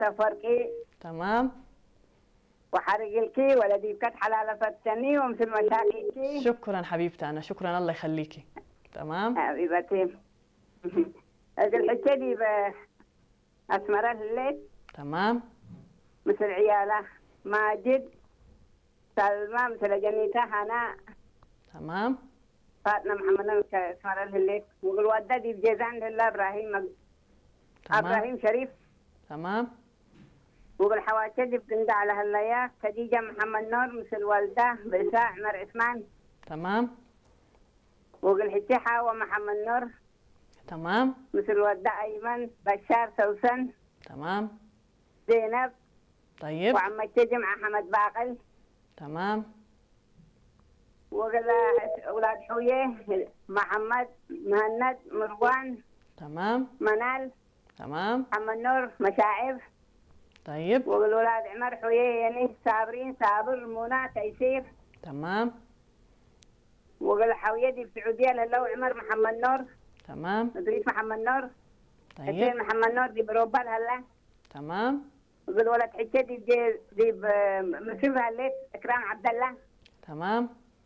سفركي تمام. وحرقلكي ولدي بكت حلالة فتني ومثل مشاكلكي. شكرا حبيبتي أنا، شكرا الله يخليكي. تمام حبيبتي. أجل حكيتي بأسمر الليل تمام. مثل عياله ماجد سلمى مثل جنيتها هناء تمام. فاطمة محمد أسمر الليل وقل وددي بجيزان لله تمام. إبراهيم شريف. تمام. وقل حواشدي بقندع على هالليا خديجة محمد نور مثل والده بإساء عمر عثمان. تمام. وقل حتي حاوى محمد نور تمام. مثل والده أيمن بشار سوسن. تمام. زينب. طيب. وعم التجمع حمد باقل. تمام. وقل أولاد حويه محمد مهند مروان. تمام. منال. تمام. محمد نور مشاعر. طيب. وقل ولاد عمر حويه يعني صابرين صابر منى تيسير. تمام. وقل حويدي بسعودية للو عمر محمد نور. تمام. إدريس محمد نور. طيب. حسين محمد نور دي بروبال هلا. تمام. وقل ولد حجتي دي بمسيب هليت إكرام عبد الله. تمام.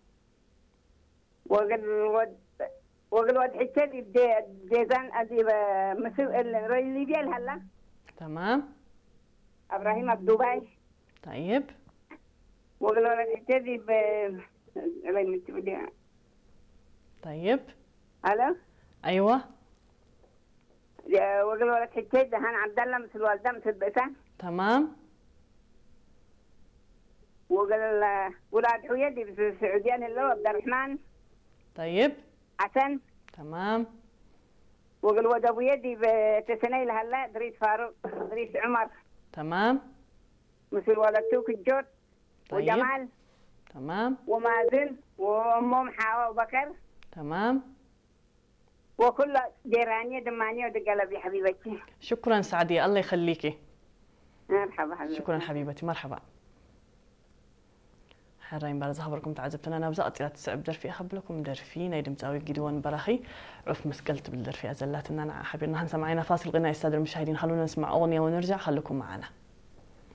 وقل ولد حجتي جيزان أدي بمسيب اللي ديال هلا. تمام. إبراهيم بدبي. طيب. وقل ولد حجتي طيب. الو. ايوه. وقل ولد حجتي دهان عبد الله مثل والده مثل بئسان. تمام. وقل ولاد حويدي بالسعوديين اللي هو عبد الرحمن. طيب. حسن. تمام. وقل ولد ابو يدي بتسنيل هلا ادريس فاروق ادريس عمر. تمام. مثل ولد توك الجود. طيب. وجمال. تمام. ومازن وامهم حواء وبكر. تمام. وكل جيرانية دمانية ودقلبي حبيبتي. شكرا سعدية الله يخليكي. مرحبا حبيبتي. شكرا حبيبتي مرحبا. حرين بارز خبركم تعجبتنا انا بزقت الى تسعب درفي اخبلكم درفي نيدم تساوي جدوان برخي عف مسكلت بالدرفي ازلاتنا حبيبنا هنسمعينا فاصل غناء الساده المشاهدين خلونا نسمع اغنيه ونرجع خليكم معنا.